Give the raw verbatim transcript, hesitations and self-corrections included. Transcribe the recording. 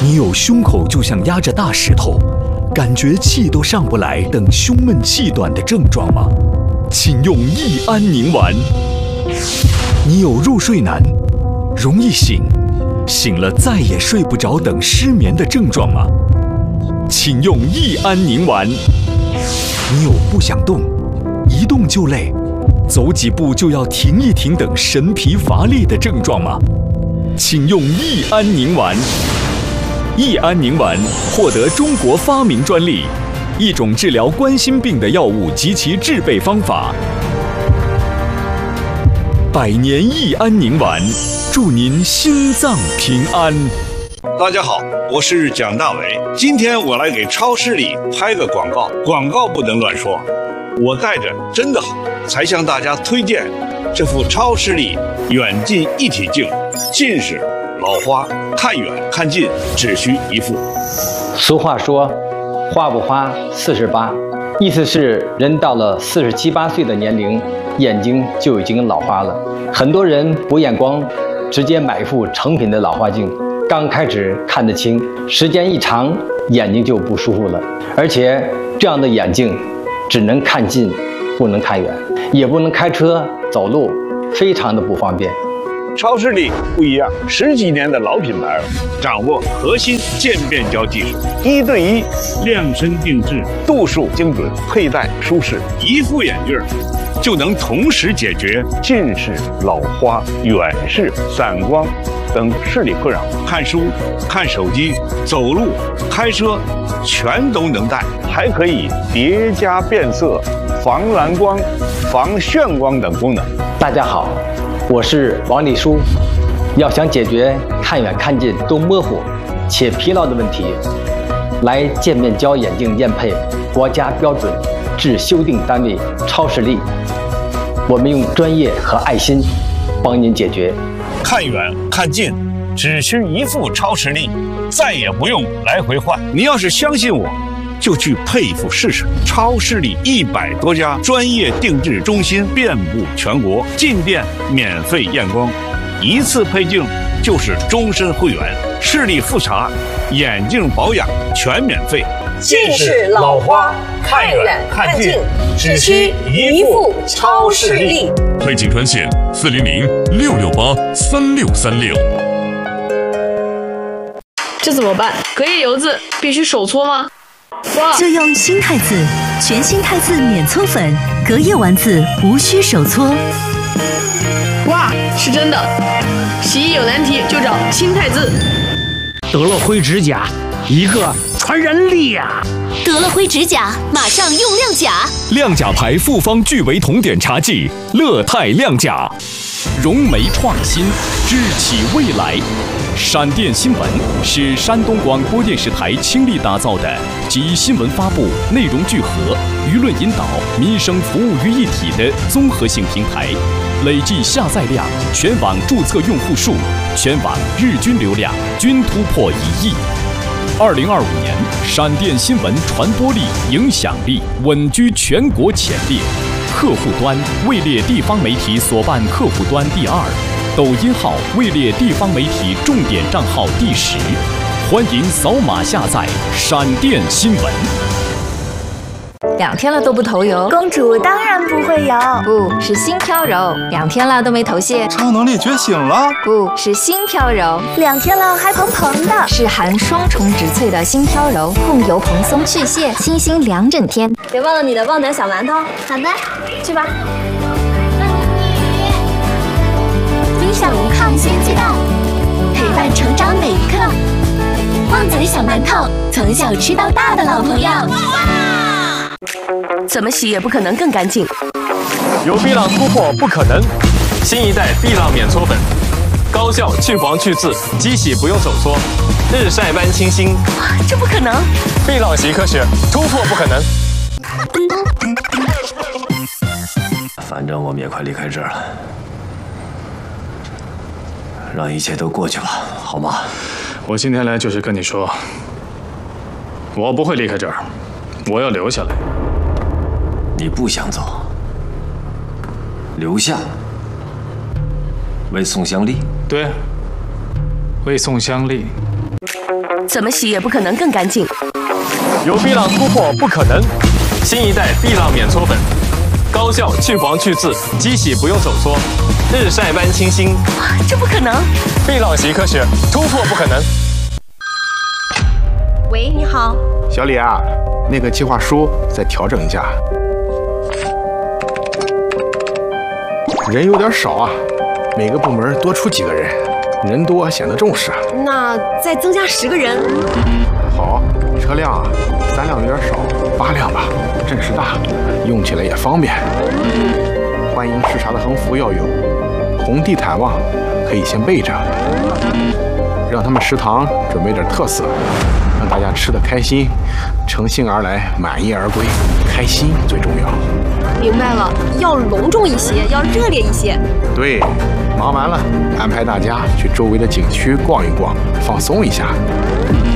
你有胸口就像压着大石头，感觉气都上不来等胸闷气短的症状吗？请用益安宁丸。你有入睡难、容易醒、醒了再也睡不着等失眠的症状吗？请用益安宁丸。你有不想动、一动就累、走几步就要停一停等神疲乏力的症状吗？请用益安宁丸。益安宁丸获得中国发明专利，一种治疗冠心病的药物及其制备方法。百年益安宁丸，祝您心脏平安。 大家好，我是蒋大为，今天我来给超视力拍个广告，广告不能乱说，我戴着真的好，才向大家推荐这副超视力远近一体镜，近视、老花，看远看近只需一副。 俗话说，花不花四十八，意思是人到了四十七八岁的年龄，眼睛就已经老花了。很多人不验光，直接买一副成品的老花镜，刚开始看得清，时间一长，眼睛就不舒服了。而且这样的眼镜只能看近，不能看远，也不能开车走路，非常的不方便。 超视力不一样，十几年的老品牌了，掌握核心渐变焦技术，一对一量身定制，度数精准，佩戴舒适，一副眼镜就能同时解决近视、老花、远视、散光等视力困扰。看书、看手机、走路、开车，全都能戴，还可以叠加变色、防蓝光、防眩光等功能。 大家好，我是王立书。要想解决看远看近都模糊且疲劳的问题，来渐变焦眼镜验配国家标准至修订单位超视力，我们用专业和爱心帮您解决。 看远看近只需一副超视力，再也不用来回换。您要是相信我，就去配一副试试。超视力一百多家专业定制中心遍布全国，进店免费验光，一次配镜就是终身会员。视力复查、眼镜保养全免费。 近视、老花，看远看近只需一副超视力。 配镜专线：四零零六六八三六三六。 这怎么办？隔夜油渍必须手搓吗？哇！ 就用新汰渍，全新汰渍免搓粉，隔夜丸子无需手搓。 哇，是真的！洗衣有难题就找新汰渍。 得了灰指甲，一个传染力啊！ 得了灰指甲，马上用亮甲。 亮甲牌复方聚维酮碘茶剂，乐泰亮甲。融媒创新，支起未来。闪电新闻是山东广播电视台倾力打造的集新闻发布、内容聚合、舆论引导、民生服务于一体的综合性平台，累计下载量、全网注册用户数、全网日均流量均突破一亿。二零二五年，闪电新闻传播力、影响力稳居全国前列。客户端位列地方媒体所办客户端第二，抖音号位列地方媒体重点账号第十。欢迎扫码下载闪电新闻。 两天了都不头油， 公主当然不会油， 不是心飘柔。两天了都没头屑， 超能力觉醒了， 不是心飘柔。 两天了还蓬蓬的， 是含双重植萃的心飘柔，控油蓬松去屑，清新两整天。 别忘了你的旺仔小馒头。 好的， 去吧。 分享抗新鸡蛋，陪伴成长每一刻。旺仔小馒头，从小吃到大的老朋友。 怎么洗也不可能更干净。 有碧浪突破不可能，新一代碧浪免搓粉，高效去黄去渍，机洗不用手搓，日晒般清新。 这不可能！ 碧浪洗科学，突破不可能。 反正我们也快离开这儿了，让一切都过去吧，好吗？ 我今天来就是跟你说，我不会离开这儿，我要留下来。 你不想走，留下，为宋香丽。 对，为宋香丽。 怎么洗也不可能更干净。 有碧浪突破不可能，新一代碧浪免搓粉，高效去黄去渍，机洗不用手搓，日晒般清新。 这不可能！ 碧浪洗科学，突破不可能。 喂，你好， 小李啊，那个计划书再调整一下，人有点少啊，每个部门多出几个人，人多显得重视啊。 那再增加十个人。 好，车辆啊，三辆有点少，八辆吧，阵势大，用起来也方便。欢迎视察的横幅要有，红地毯望可以先备着，让他们食堂准备点特色，让大家吃得开心，乘兴而来，满意而归，开心最重要。 明白了，要隆重一些，要热烈一些。 对，忙完了，安排大家去周围的景区逛一逛，放松一下。